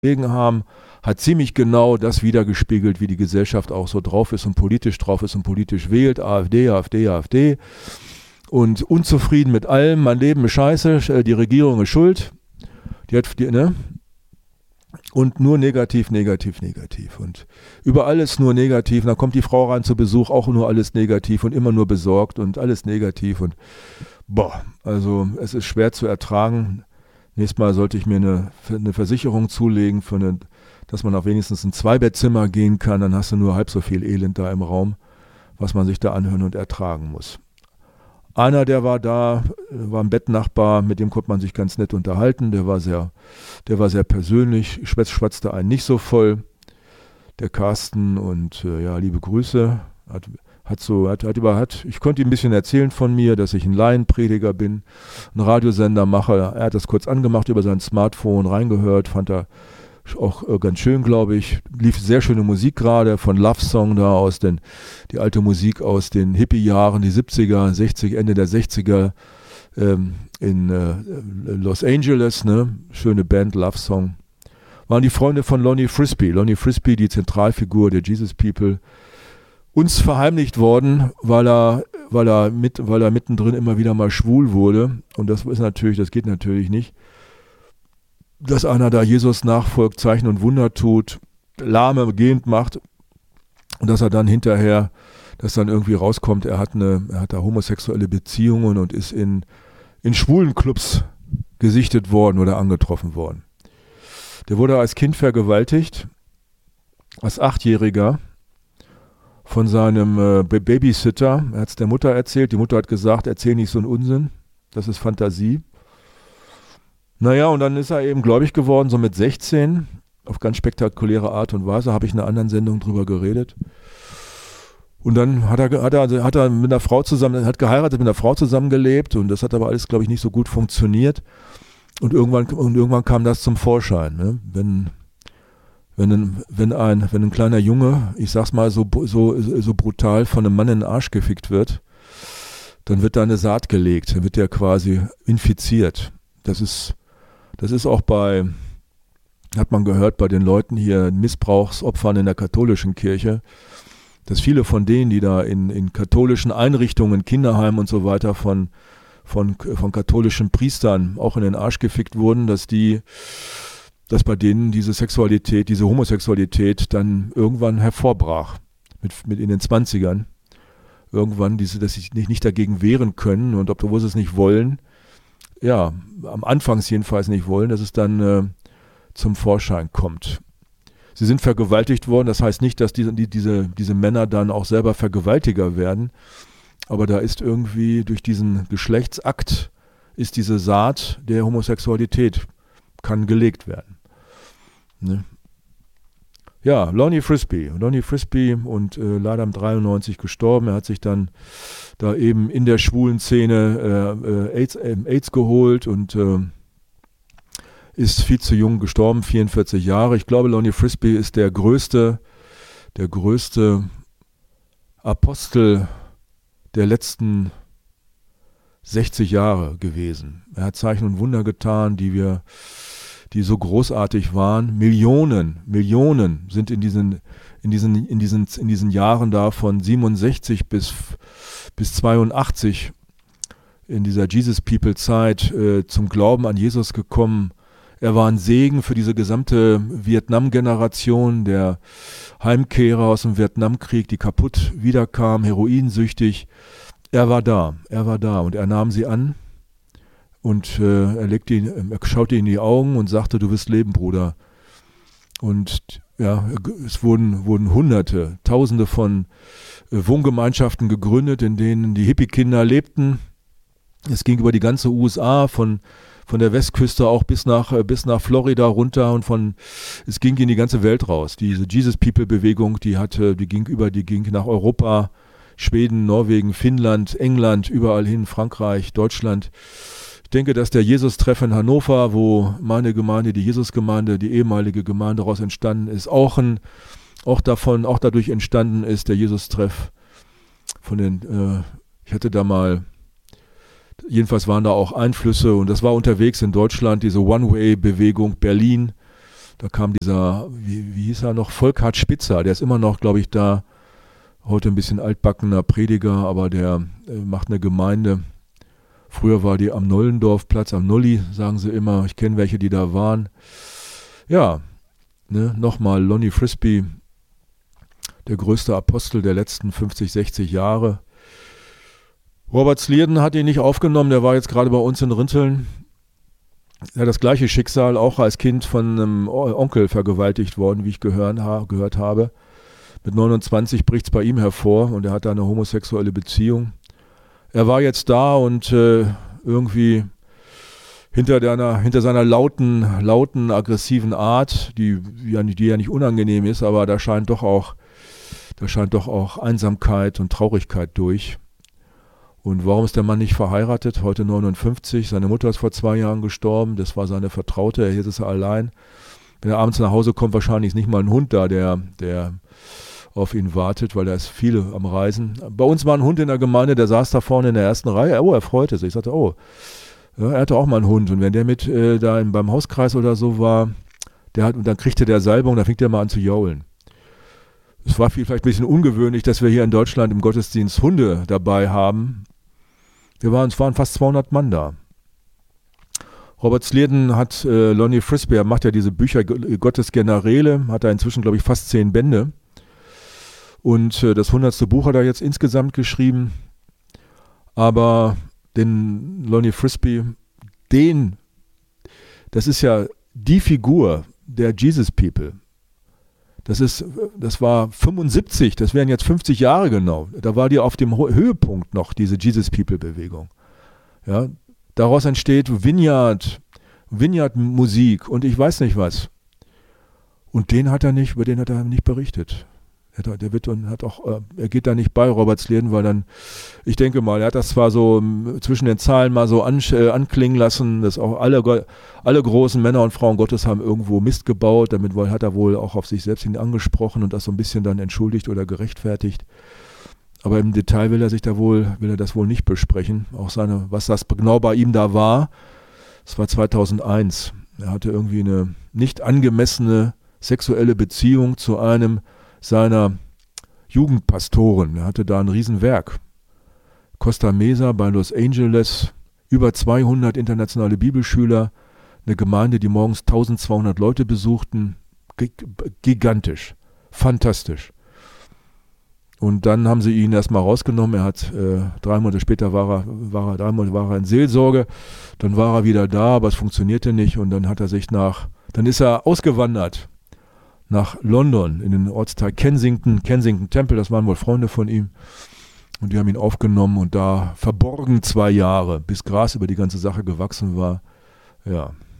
gelegen haben, hat ziemlich genau das wiedergespiegelt, wie die Gesellschaft auch so drauf ist und politisch wählt. AfD, AfD, AfD. Und unzufrieden mit allem, mein Leben ist scheiße, die Regierung ist schuld. Ne? Und nur negativ, negativ, negativ. Und über alles nur negativ. Und dann kommt die Frau rein zu Besuch, auch nur alles negativ und immer nur besorgt und alles negativ. Und also es ist schwer zu ertragen. Nächstes Mal sollte ich mir eine Versicherung zulegen, dass man auf wenigstens ein Zweibettzimmer gehen kann. Dann hast du nur halb so viel Elend da im Raum, was man sich da anhören und ertragen muss. Einer, der war da, war ein Bettnachbar, mit dem konnte man sich ganz nett unterhalten. Der war sehr persönlich, schwatzte einen nicht so voll. Der Carsten und liebe Grüße. Ich konnte ihm ein bisschen erzählen von mir, dass ich ein Laienprediger bin, einen Radiosender mache. Er hat das kurz angemacht über sein Smartphone, reingehört, fand er auch ganz schön, glaube ich. Lief sehr schöne Musik gerade von Love Song da die alte Musik aus den Hippie-Jahren, die 70er, 60, Ende der 60er in Los Angeles, ne? Schöne Band, Love Song. Waren die Freunde von Lonnie Frisbee. Lonnie Frisbee, die Zentralfigur der Jesus People, uns verheimlicht worden, weil er mittendrin immer wieder mal schwul wurde. Und das geht natürlich nicht. Dass einer da Jesus nachfolgt, Zeichen und Wunder tut, Lahme gehend macht und dass er dann hinterher, dass dann irgendwie rauskommt, er hat da homosexuelle Beziehungen und ist in schwulen Clubs gesichtet worden oder angetroffen worden. Der wurde als Kind vergewaltigt, als 8-Jähriger von seinem Babysitter. Er hat es der Mutter erzählt, die Mutter hat gesagt, erzähl nicht so einen Unsinn, das ist Fantasie. Naja, und dann ist er eben gläubig geworden, so mit 16, auf ganz spektakuläre Art und Weise, habe ich in einer anderen Sendung drüber geredet. Und dann hat er mit einer Frau hat geheiratet, mit einer Frau zusammengelebt und das hat aber alles, glaube ich, nicht so gut funktioniert. Und irgendwann kam das zum Vorschein, ne? Wenn ein kleiner Junge, ich sag's mal so brutal, von einem Mann in den Arsch gefickt wird, dann wird da eine Saat gelegt, dann wird der quasi infiziert. Das ist auch hat man gehört bei den Leuten hier, Missbrauchsopfern in der katholischen Kirche, dass viele von denen, die da in katholischen Einrichtungen, Kinderheimen und so weiter von katholischen Priestern auch in den Arsch gefickt wurden, dass bei denen diese Homosexualität dann irgendwann hervorbrach, mit in den 20ern. Irgendwann, dass sie sich nicht dagegen wehren können und obwohl sie es nicht wollen, ja, am Anfang jedenfalls nicht wollen, dass es dann zum Vorschein kommt. Sie sind vergewaltigt worden, das heißt nicht, dass diese Männer dann auch selber Vergewaltiger werden, aber da ist irgendwie durch diesen Geschlechtsakt ist diese Saat der Homosexualität, kann gelegt werden. Ne? Ja, Lonnie Frisbee und leider am 93 gestorben. Er hat sich dann da eben in der schwulen Szene AIDS geholt und ist viel zu jung gestorben, 44 Jahre. Ich glaube, Lonnie Frisbee ist der größte Apostel der letzten 60 Jahre gewesen. Er hat Zeichen und Wunder getan, die so großartig waren. Millionen sind in diesen Jahren da von 67 bis 82 in dieser Jesus People Zeit zum Glauben an Jesus gekommen. Er war ein Segen für diese gesamte Vietnam-Generation der Heimkehrer aus dem Vietnamkrieg, die kaputt wiederkamen, heroinsüchtig. Er war da und er nahm sie an. Und er schaute ihn in die Augen und sagte, du wirst leben, Bruder. Und ja, es wurden Hunderte, Tausende von Wohngemeinschaften gegründet, in denen die Hippie-Kinder lebten. Es ging über die ganze USA, von der Westküste auch bis nach Florida runter und es ging in die ganze Welt raus. Diese Jesus-People-Bewegung, die ging nach Europa, Schweden, Norwegen, Finnland, England, überall hin, Frankreich, Deutschland. Ich denke, dass der Jesus-Treff in Hannover, wo meine Gemeinde, die Jesus-Gemeinde, die ehemalige Gemeinde daraus entstanden ist, auch dadurch entstanden ist, der Jesus-Treff ich hatte da mal, jedenfalls waren da auch Einflüsse und das war unterwegs in Deutschland, diese One-Way-Bewegung Berlin. Da kam dieser, wie hieß er noch, Volkhard Spitzer, der ist immer noch, glaube ich, da, heute ein bisschen altbackener Prediger, aber der macht eine Gemeinde. Früher war die am Nollendorfplatz, am Nolli, sagen sie immer. Ich kenne welche, die da waren. Ja, ne, nochmal Lonnie Frisbee, der größte Apostel der letzten 50, 60 Jahre. Robert Slierden hat ihn nicht aufgenommen, der war jetzt gerade bei uns in Rinteln. Er hat das gleiche Schicksal, auch als Kind von einem Onkel vergewaltigt worden, wie ich gehört habe. Mit 29 bricht es bei ihm hervor und er hat da eine homosexuelle Beziehung. Er war jetzt da und irgendwie hinter seiner lauten, aggressiven Art, die ja nicht unangenehm ist, aber da scheint doch auch Einsamkeit und Traurigkeit durch. Und warum ist der Mann nicht verheiratet? Heute 59, seine Mutter ist vor 2 Jahren gestorben, das war seine Vertraute, jetzt ist er allein. Wenn er abends nach Hause kommt, wahrscheinlich ist nicht mal ein Hund da, der auf ihn wartet, weil da ist viele am Reisen. Bei uns war ein Hund in der Gemeinde, der saß da vorne in der ersten Reihe. Oh, er freute sich. Ich sagte, oh, ja, er hatte auch mal einen Hund. Und wenn der mit beim Hauskreis oder so war, und dann kriegte der Salbung, dann fing der mal an zu jaulen. Es war vielleicht ein bisschen ungewöhnlich, dass wir hier in Deutschland im Gottesdienst Hunde dabei haben. Es waren fast 200 Mann da. Robert Slierden hat Lonnie Frisbee, er macht ja diese Bücher Gottes Generäle, hat er inzwischen, glaube ich, fast 10 Bände. Und das 100. Buch hat er jetzt insgesamt geschrieben. Aber den Lonnie Frisbee, das ist ja die Figur der Jesus People. Das war 75, das wären jetzt 50 Jahre genau. Da war die auf dem Höhepunkt noch, diese Jesus People Bewegung. Ja, daraus entsteht Vineyard Musik und ich weiß nicht was. Und über den hat er nicht berichtet. Er geht da nicht bei, Robert Slierden, weil dann, ich denke mal, er hat das zwar so zwischen den Zeilen mal so anklingen lassen, dass auch alle großen Männer und Frauen Gottes haben irgendwo Mist gebaut, damit hat er wohl auch auf sich selbst hin angesprochen und das so ein bisschen dann entschuldigt oder gerechtfertigt. Aber im Detail will er das wohl nicht besprechen, auch was das genau bei ihm da war. Das war 2001. Er hatte irgendwie eine nicht angemessene sexuelle Beziehung zu einem seiner Jugendpastoren. Er hatte da ein Riesenwerk. Costa Mesa bei Los Angeles, über 200 internationale Bibelschüler, eine Gemeinde, die morgens 1200 Leute besuchten. Gigantisch, fantastisch. Und dann haben sie ihn erstmal rausgenommen. Er hat 3 Monate später war er in Seelsorge. Dann war er wieder da, aber es funktionierte nicht. Und dann dann ist er ausgewandert nach London, in den Ortsteil Kensington Temple, das waren wohl Freunde von ihm. Und die haben ihn aufgenommen und da verborgen 2 Jahre, bis Gras über die ganze Sache gewachsen war. Ja.